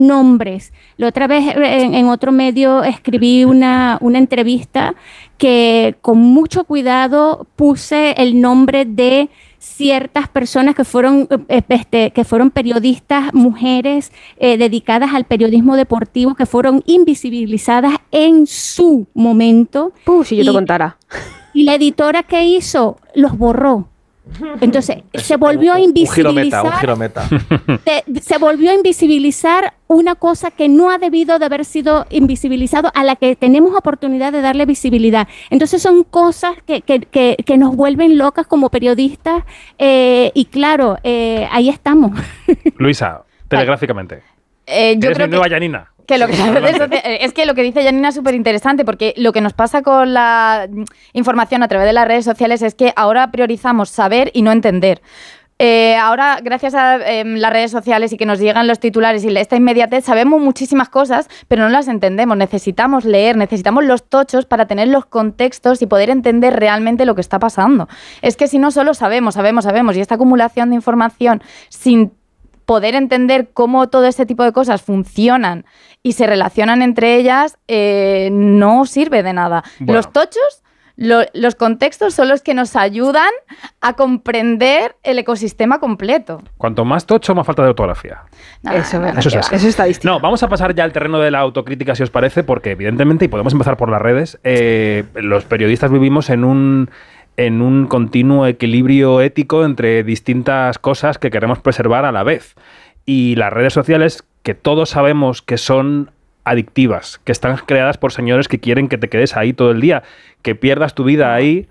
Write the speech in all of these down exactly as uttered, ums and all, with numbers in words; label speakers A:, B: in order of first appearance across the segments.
A: nombres. La otra vez en, en otro medio escribí una, una entrevista que con mucho cuidado puse el nombre de ciertas personas que fueron, este, que fueron periodistas, mujeres eh, dedicadas al periodismo deportivo, que fueron invisibilizadas en su momento.
B: Uh, si yo y, te contara.
A: Y la editora que hizo los borró. Entonces se volvió a invisibilizar un giro meta, un giro meta. Se, se volvió a invisibilizar una cosa que no ha debido de haber sido invisibilizado, a la que tenemos oportunidad de darle visibilidad. Entonces son cosas que, que, que, que nos vuelven locas como periodistas eh, y claro, eh, ahí estamos.
C: Luisa, telegráficamente.
B: Eh, yo
C: Eres
B: creo
C: mi nueva
B: que...
C: Janina.
B: Que lo que, es que lo que dice Janina es súper interesante, porque lo que nos pasa con la información a través de las redes sociales es que ahora priorizamos saber y no entender. Eh, ahora, gracias a eh, las redes sociales y que nos llegan los titulares y esta inmediatez, sabemos muchísimas cosas, pero no las entendemos. Necesitamos leer, necesitamos los tochos para tener los contextos y poder entender realmente lo que está pasando. Es que si no, solo sabemos, sabemos, sabemos, y esta acumulación de información sin poder entender cómo todo este tipo de cosas funcionan y se relacionan entre ellas, eh, no sirve de nada. Bueno. Los tochos, lo, los contextos son los que nos ayudan a comprender el ecosistema completo.
C: Cuanto más tocho, más falta de ortografía.
B: Nah, eso,
C: eso es así.
B: Eso está distinto.
C: No, vamos a pasar ya al terreno de la autocrítica, si os parece, porque evidentemente, y podemos empezar por las redes, eh, los periodistas vivimos en un... en un continuo equilibrio ético entre distintas cosas que queremos preservar a la vez. Y las redes sociales, que todos sabemos que son adictivas, que están creadas por señores que quieren que te quedes ahí todo el día, que pierdas tu vida ahí,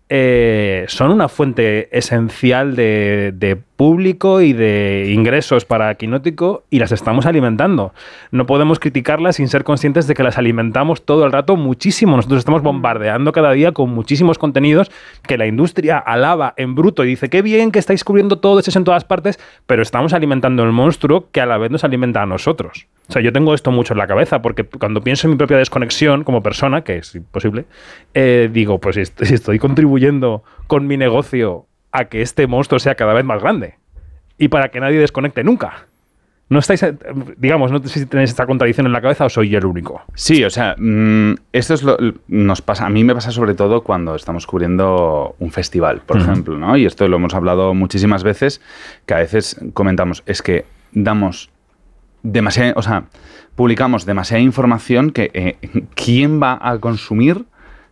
C: eh, son una fuente esencial de, de público y de ingresos para Quinótico, y las estamos alimentando. No podemos criticarlas sin ser conscientes de que las alimentamos todo el rato muchísimo. Nosotros estamos bombardeando cada día con muchísimos contenidos que la industria alaba en bruto y dice, qué bien que estáis cubriendo todo, estáis en todas partes, pero estamos alimentando el monstruo que a la vez nos alimenta a nosotros. O sea, yo tengo esto mucho en la cabeza, porque cuando pienso en mi propia desconexión como persona, que es imposible, eh, digo, pues si estoy contribuyendo con mi negocio a que este monstruo sea cada vez más grande y para que nadie desconecte nunca. No estáis, digamos, no sé si tenéis esta contradicción en la cabeza o soy yo el único.
D: Sí, o sea, mmm, esto es lo nos pasa, a mí me pasa sobre todo cuando estamos cubriendo un festival, por uh-huh. ejemplo, ¿no? Y esto lo hemos hablado muchísimas veces, que a veces comentamos, es que damos demasiada, o sea, publicamos demasiada información que eh, ¿quién va a consumir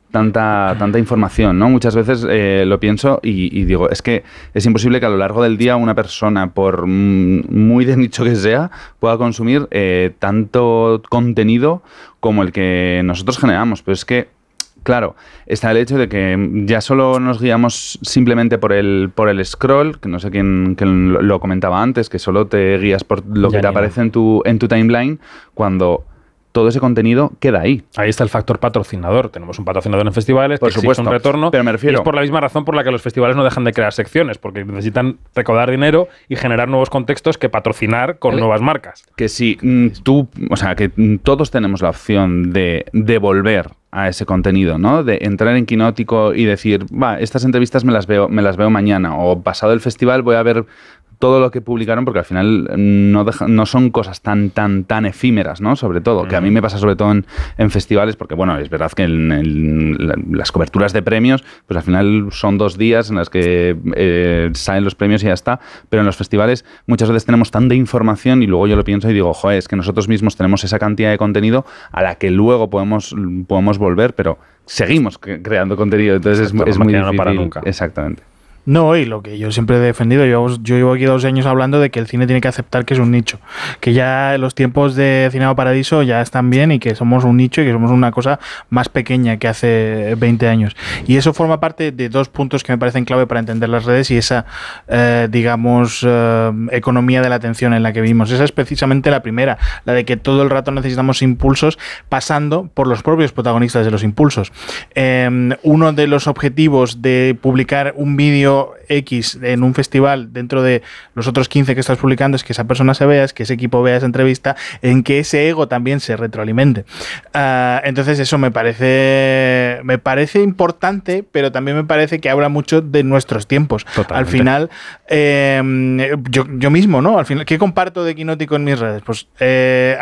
D: tanta tanta información, ¿no? Muchas veces eh, lo pienso y, y digo, es que es imposible que a lo largo del día una persona, por muy de nicho que sea, pueda consumir eh, tanto contenido como el que nosotros generamos. Pero es que, claro, está el hecho de que ya solo nos guiamos simplemente por el por el scroll, que no sé quién, quién lo comentaba antes, que solo te guías por lo que ya te aparece en tu, en tu timeline, cuando todo ese contenido queda ahí.
C: Ahí está el factor patrocinador. Tenemos un patrocinador en festivales,
D: por
C: que
D: supuesto,
C: exige un retorno,
D: pero me refiero...
C: y es por la misma razón por la que los festivales no dejan de crear secciones, porque necesitan recaudar dinero y generar nuevos contextos que patrocinar con
D: ¿Vale?
C: nuevas marcas.
D: Que si tú, o sea, que todos tenemos la opción de devolver a ese contenido, ¿no? De entrar en Quinótico y decir, va, estas entrevistas me las veo, me las veo mañana, o pasado el festival voy a ver todo lo que publicaron, porque al final no, deja, no son cosas tan tan tan efímeras, ¿no? Sobre todo, que a mí me pasa sobre todo en, en festivales, porque bueno, es verdad que en, en la, las coberturas de premios, pues al final son dos días en las que eh, salen los premios y ya está, pero en los festivales muchas veces tenemos tanta información y luego yo lo pienso y digo, joder, es que nosotros mismos tenemos esa cantidad de contenido a la que luego podemos, podemos volver, pero seguimos creando contenido, entonces es, es muy difícil.
C: No para nunca.
D: Exactamente.
E: No, y lo que yo siempre he defendido, yo, yo llevo aquí dos años hablando de que el cine tiene que aceptar que es un nicho, que ya los tiempos de Cinema Paradiso ya están bien y que somos un nicho y que somos una cosa más pequeña que hace veinte años. Y eso forma parte de dos puntos que me parecen clave para entender las redes y esa, eh, digamos, eh, economía de la atención en la que vivimos. Esa es precisamente la primera, la de que todo el rato necesitamos impulsos pasando por los propios protagonistas de los impulsos. Eh, uno de los objetivos de publicar un vídeo contenido X en un festival dentro de los otros quince que estás publicando es que esa persona se vea, es que ese equipo vea esa entrevista, en que ese ego también se retroalimente. Uh, entonces eso me parece me parece importante, pero también me parece que habla mucho de nuestros tiempos. Totalmente. Al final, eh, yo, yo mismo, ¿no? Al final, ¿qué comparto de Quinótico en mis redes? Pues eh,